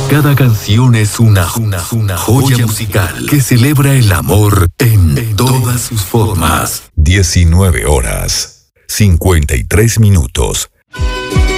Cada canción es una joya musical que celebra el amor en todas sus formas. 19 horas, 53 minutos.